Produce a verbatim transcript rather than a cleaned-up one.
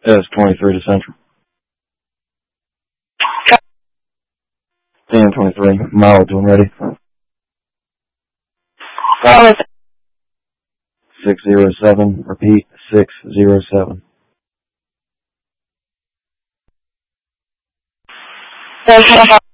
S twenty-three to Central. ten twenty-three, mileage when ready. Call six zero seven, repeat, six zero seven. us.